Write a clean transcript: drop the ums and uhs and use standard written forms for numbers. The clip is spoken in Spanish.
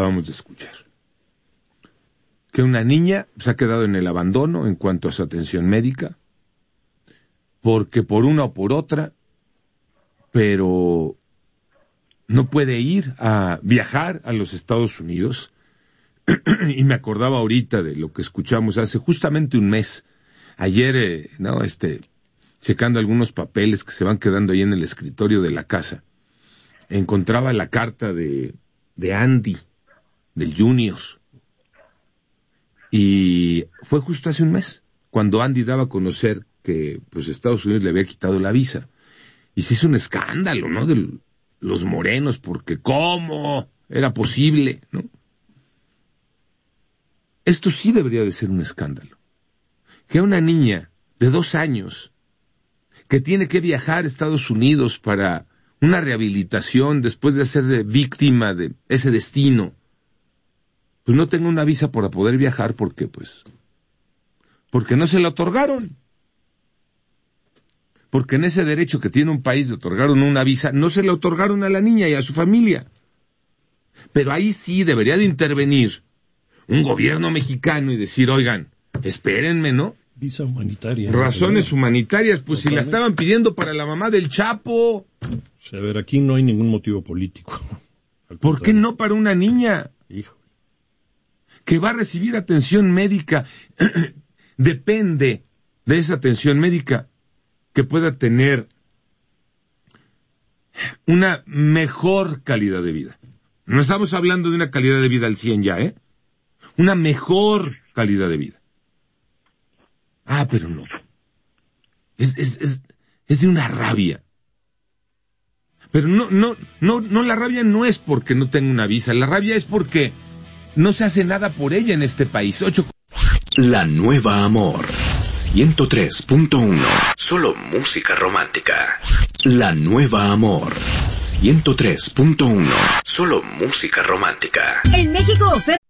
acabamos de escuchar. Que una niña se ha quedado en el abandono en cuanto a su atención médica, porque por una o por otra, pero no puede ir a viajar a los Estados Unidos. Y me acordaba ahorita de lo que escuchamos hace justamente un mes. Ayer, checando algunos papeles que se van quedando ahí en el escritorio de la casa, encontraba la carta de Andy, del Junior. Y fue justo hace un mes, cuando Andy daba a conocer que pues Estados Unidos le había quitado la visa. Y se hizo un escándalo, ¿no?, de los morenos, porque ¿cómo era posible?, ¿no? Esto sí debería de ser un escándalo. Que una niña de 2 años, que tiene que viajar a Estados Unidos para una rehabilitación después de ser víctima de ese destino, pues no tenga una visa para poder viajar porque no se la otorgaron. Porque en ese derecho que tiene un país de otorgaron una visa, no se la otorgaron a la niña y a su familia. Pero ahí sí debería de intervenir un gobierno mexicano y decir, oigan, espérenme, ¿no? Visa humanitaria. Razones humanitarias, pues totalmente. Si la estaban pidiendo para la mamá del Chapo. O sea, a ver, aquí no hay ningún motivo político. ¿Por qué no para una niña? Hijo. Que va a recibir atención médica? Depende de esa atención médica que pueda tener una mejor calidad de vida. No estamos hablando de una calidad de vida al 100 ya, ¿eh? Una mejor calidad de vida. Pero no. Es de una rabia. Pero no, la rabia no es porque no tenga una visa, la rabia es porque no se hace nada por ella en este país. La Nueva Amor 103.1. Solo música romántica. La Nueva Amor 103.1. Solo música romántica. En México,